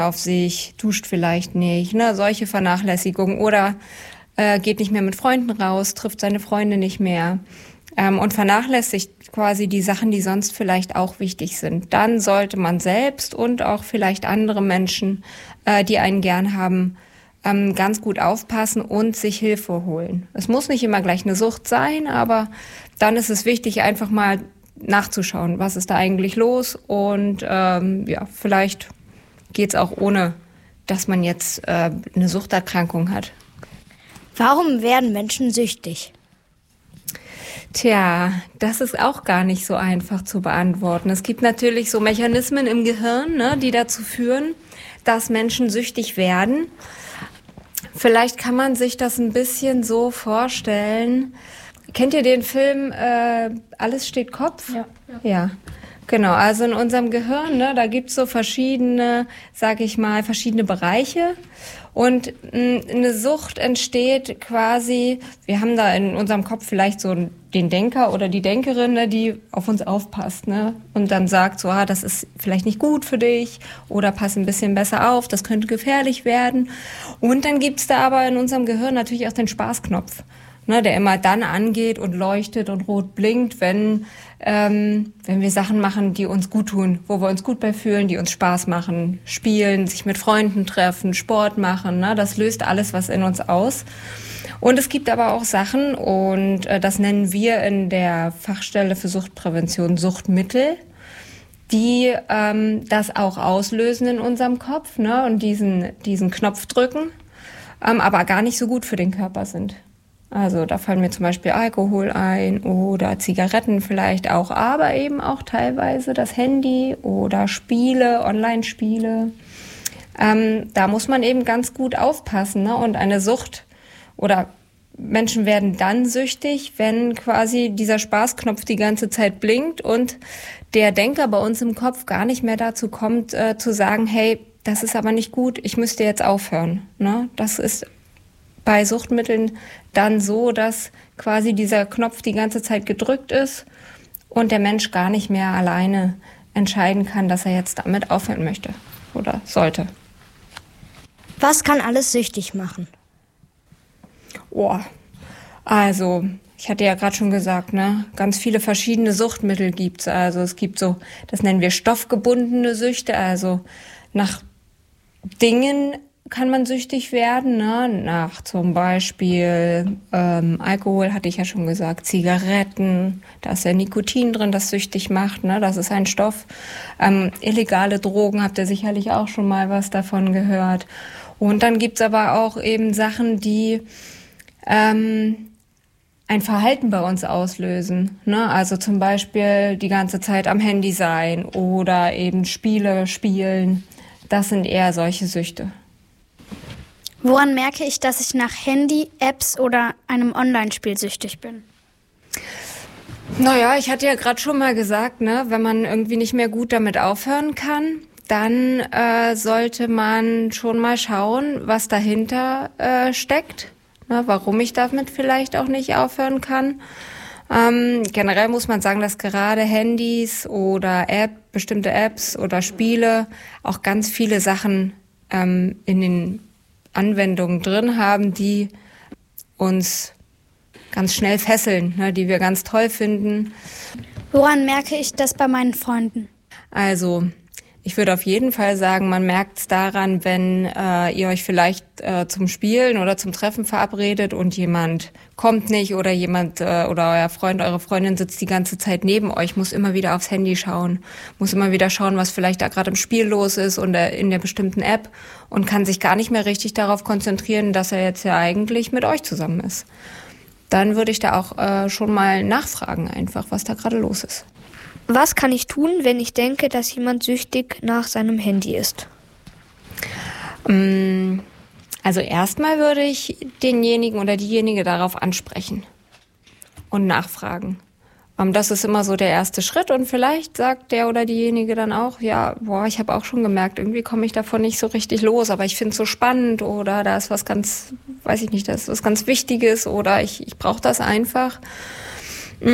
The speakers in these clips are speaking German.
auf sich, duscht vielleicht nicht, ne, solche Vernachlässigung oder geht nicht mehr mit Freunden raus, trifft seine Freunde nicht mehr und vernachlässigt quasi die Sachen, die sonst vielleicht auch wichtig sind. Dann sollte man selbst und auch vielleicht andere Menschen, die einen gern haben, ganz gut aufpassen und sich Hilfe holen. Es muss nicht immer gleich eine Sucht sein, aber dann ist es wichtig, einfach mal nachzuschauen, was ist da eigentlich los und vielleicht geht's auch ohne, dass man jetzt eine Suchterkrankung hat. Warum werden Menschen süchtig? Tja, das ist auch gar nicht so einfach zu beantworten. Es gibt natürlich so Mechanismen im Gehirn, ne, die dazu führen, dass Menschen süchtig werden. Vielleicht kann man sich das ein bisschen so vorstellen. Kennt ihr den Film Alles steht Kopf? Ja. Genau, also in unserem Gehirn, ne, da gibt's so verschiedene Bereiche. Und eine Sucht entsteht quasi, wir haben da in unserem Kopf vielleicht so den Denker oder die Denkerin, ne, die auf uns aufpasst, ne, und dann sagt so, das ist vielleicht nicht gut für dich oder pass ein bisschen besser auf, das könnte gefährlich werden. Und dann gibt's da aber in unserem Gehirn natürlich auch den Spaßknopf, ne, der immer dann angeht und leuchtet und rot blinkt, wenn wir Sachen machen, die uns gut tun, wo wir uns gut bei fühlen, die uns Spaß machen, spielen, sich mit Freunden treffen, Sport machen, ne, das löst alles was in uns aus. Und es gibt aber auch Sachen, und das nennen wir in der Fachstelle für Suchtprävention Suchtmittel, die das auch auslösen in unserem Kopf, ne, und diesen Knopf drücken, aber gar nicht so gut für den Körper sind. Also da fallen mir zum Beispiel Alkohol ein oder Zigaretten vielleicht auch, aber eben auch teilweise das Handy oder Spiele, Online-Spiele. Da muss man eben ganz gut aufpassen, ne? Und eine Sucht oder Menschen werden dann süchtig, wenn quasi dieser Spaßknopf die ganze Zeit blinkt und der Denker bei uns im Kopf gar nicht mehr dazu kommt, zu sagen, hey, das ist aber nicht gut, ich müsste jetzt aufhören, ne? Das ist bei Suchtmitteln dann so, dass quasi dieser Knopf die ganze Zeit gedrückt ist und der Mensch gar nicht mehr alleine entscheiden kann, dass er jetzt damit aufhören möchte oder sollte. Was kann alles süchtig machen? Also ich hatte ja gerade schon gesagt, ne, ganz viele verschiedene Suchtmittel gibt's. Also es gibt so, das nennen wir stoffgebundene Süchte, also nach Dingen kann man süchtig werden, ne? Nach zum Beispiel Alkohol, hatte ich ja schon gesagt, Zigaretten, da ist ja Nikotin drin, das süchtig macht, ne? Das ist ein Stoff. Illegale Drogen, habt ihr sicherlich auch schon mal was davon gehört. Und dann gibt's aber auch eben Sachen, die ein Verhalten bei uns auslösen, ne? Also zum Beispiel die ganze Zeit am Handy sein oder eben Spiele spielen. Das sind eher solche Süchte. Woran merke ich, dass ich nach Handy, Apps oder einem Online-Spiel süchtig bin? Naja, ich hatte ja gerade schon mal gesagt, ne, wenn man irgendwie nicht mehr gut damit aufhören kann, dann sollte man schon mal schauen, was dahinter steckt, ne, warum ich damit vielleicht auch nicht aufhören kann. Generell muss man sagen, dass gerade Handys oder bestimmte Apps oder Spiele auch ganz viele Sachen in den Anwendungen drin haben, die uns ganz schnell fesseln, ne, die wir ganz toll finden. Woran merke ich das bei meinen Freunden? Also ich würde auf jeden Fall sagen, man merkt es daran, wenn ihr euch vielleicht zum Spielen oder zum Treffen verabredet und jemand kommt nicht oder oder euer Freund, eure Freundin sitzt die ganze Zeit neben euch, muss immer wieder aufs Handy schauen, muss immer wieder schauen, was vielleicht da gerade im Spiel los ist oder in der bestimmten App und kann sich gar nicht mehr richtig darauf konzentrieren, dass er jetzt ja eigentlich mit euch zusammen ist. Dann würde ich da auch schon mal nachfragen einfach, was da gerade los ist. Was kann ich tun, wenn ich denke, dass jemand süchtig nach seinem Handy ist? Also erstmal würde ich denjenigen oder diejenige darauf ansprechen und nachfragen. Das ist immer so der erste Schritt und vielleicht sagt der oder diejenige dann auch, ja, ich habe auch schon gemerkt, irgendwie komme ich davon nicht so richtig los, aber ich finde es so spannend oder da ist was ganz, weiß ich nicht, da ist was ganz Wichtiges oder ich brauche das einfach.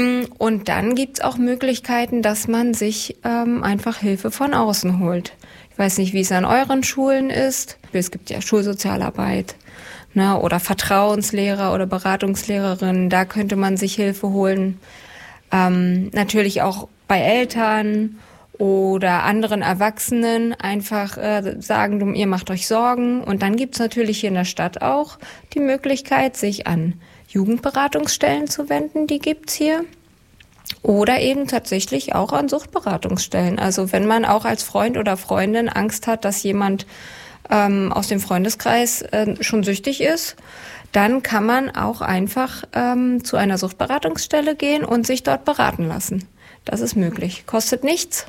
Und dann gibt's auch Möglichkeiten, dass man sich einfach Hilfe von außen holt. Ich weiß nicht, wie es an euren Schulen ist. Es gibt ja Schulsozialarbeit, ne, oder Vertrauenslehrer oder Beratungslehrerinnen. Da könnte man sich Hilfe holen. Natürlich auch bei Eltern oder anderen Erwachsenen einfach sagen, ihr macht euch Sorgen. Und dann gibt's natürlich hier in der Stadt auch die Möglichkeit, sich an Jugendberatungsstellen zu wenden. Die gibt's hier. Oder eben tatsächlich auch an Suchtberatungsstellen. Also wenn man auch als Freund oder Freundin Angst hat, dass jemand aus dem Freundeskreis schon süchtig ist, dann kann man auch einfach zu einer Suchtberatungsstelle gehen und sich dort beraten lassen. Das ist möglich. Kostet nichts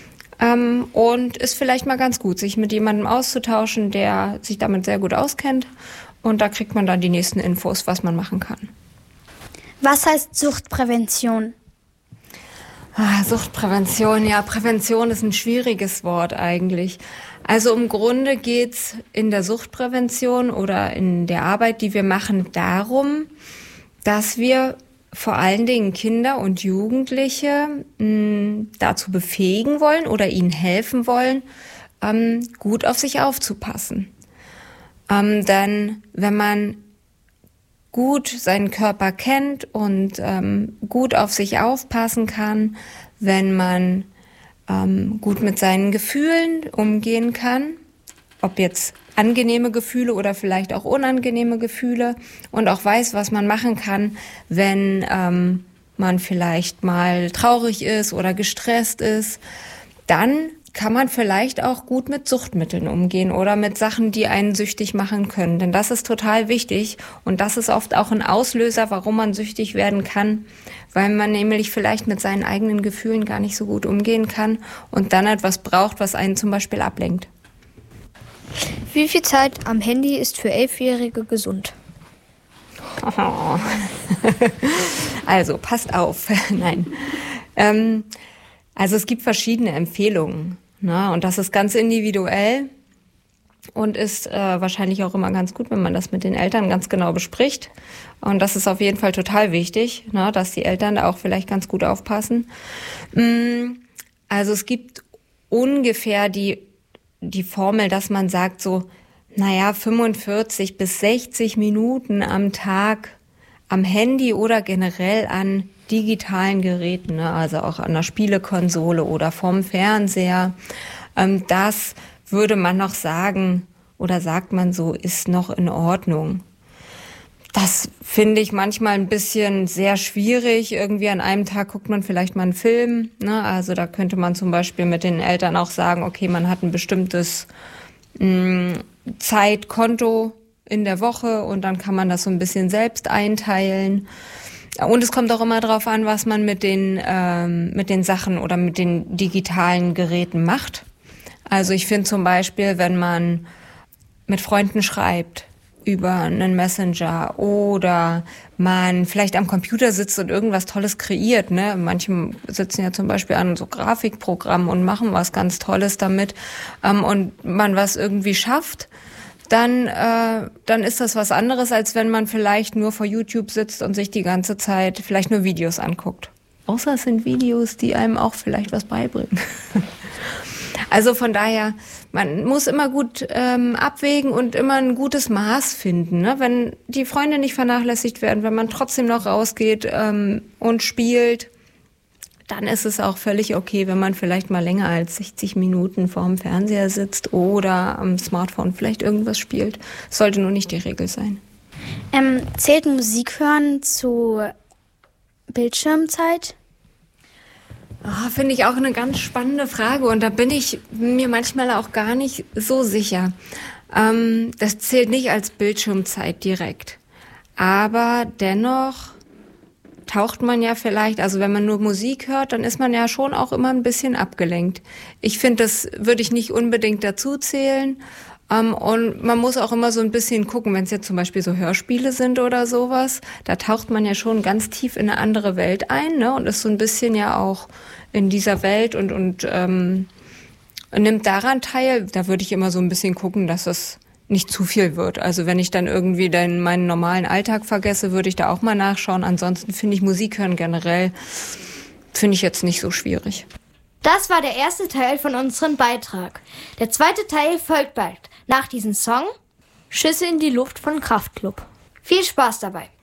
und ist vielleicht mal ganz gut, sich mit jemandem auszutauschen, der sich damit sehr gut auskennt. Und da kriegt man dann die nächsten Infos, was man machen kann. Was heißt Suchtprävention? Suchtprävention, ja, Prävention ist ein schwieriges Wort eigentlich. Also im Grunde geht's in der Suchtprävention oder in der Arbeit, die wir machen, darum, dass wir vor allen Dingen Kinder und Jugendliche dazu befähigen wollen oder ihnen helfen wollen, gut auf sich aufzupassen. Denn wenn man gut seinen Körper kennt und gut auf sich aufpassen kann, wenn man gut mit seinen Gefühlen umgehen kann, ob jetzt angenehme Gefühle oder vielleicht auch unangenehme Gefühle und auch weiß, was man machen kann, wenn man vielleicht mal traurig ist oder gestresst ist, dann kann man vielleicht auch gut mit Suchtmitteln umgehen oder mit Sachen, die einen süchtig machen können. Denn das ist total wichtig und das ist oft auch ein Auslöser, warum man süchtig werden kann, weil man nämlich vielleicht mit seinen eigenen Gefühlen gar nicht so gut umgehen kann und dann etwas braucht, was einen zum Beispiel ablenkt. Wie viel Zeit am Handy ist für 11-Jährige gesund? Also, passt auf. Nein. Also es gibt verschiedene Empfehlungen. Na, und das ist ganz individuell und ist wahrscheinlich auch immer ganz gut, wenn man das mit den Eltern ganz genau bespricht. Und das ist auf jeden Fall total wichtig, na, dass die Eltern da auch vielleicht ganz gut aufpassen. Also es gibt ungefähr die Formel, dass man sagt so, 45 bis 60 Minuten am Tag am Handy oder generell an digitalen Geräten, ne, also auch an der Spielekonsole oder vom Fernseher. Das würde man noch sagen oder sagt man so, ist noch in Ordnung. Das finde ich manchmal ein bisschen sehr schwierig. Irgendwie an einem Tag guckt man vielleicht mal einen Film, ne? Also da könnte man zum Beispiel mit den Eltern auch sagen, okay, man hat ein bestimmtes Zeitkonto in der Woche und dann kann man das so ein bisschen selbst einteilen. Und es kommt auch immer darauf an, was man mit den Sachen oder mit den digitalen Geräten macht. Also ich finde zum Beispiel, wenn man mit Freunden schreibt über einen Messenger oder man vielleicht am Computer sitzt und irgendwas Tolles kreiert, ne? Manche sitzen ja zum Beispiel an so Grafikprogrammen und machen was ganz Tolles damit und man was irgendwie schafft, dann ist das was anderes, als wenn man vielleicht nur vor YouTube sitzt und sich die ganze Zeit vielleicht nur Videos anguckt. Außer es sind Videos, die einem auch vielleicht was beibringen. Also von daher, man muss immer gut abwägen und immer ein gutes Maß finden, ne? Wenn die Freunde nicht vernachlässigt werden, wenn man trotzdem noch rausgeht und spielt, dann ist es auch völlig okay, wenn man vielleicht mal länger als 60 Minuten vorm Fernseher sitzt oder am Smartphone vielleicht irgendwas spielt. Das sollte nur nicht die Regel sein. Zählt Musik hören zu Bildschirmzeit? Finde ich auch eine ganz spannende Frage und da bin ich mir manchmal auch gar nicht so sicher. Das zählt nicht als Bildschirmzeit direkt. Aber dennoch taucht man ja vielleicht, also wenn man nur Musik hört, dann ist man ja schon auch immer ein bisschen abgelenkt. Ich finde, das würde ich nicht unbedingt dazu zählen. Und man muss auch immer so ein bisschen gucken, wenn es jetzt zum Beispiel so Hörspiele sind oder sowas, da taucht man ja schon ganz tief in eine andere Welt ein, ne? Und ist so ein bisschen ja auch in dieser Welt und nimmt daran teil. Da würde ich immer so ein bisschen gucken, dass es nicht zu viel wird. Also wenn ich dann irgendwie meinen normalen Alltag vergesse, würde ich da auch mal nachschauen. Ansonsten finde ich Musik hören generell, finde ich jetzt nicht so schwierig. Das war der erste Teil von unserem Beitrag. Der zweite Teil folgt bald. Nach diesem Song Schüsse in die Luft von Kraftklub. viel Spaß dabei.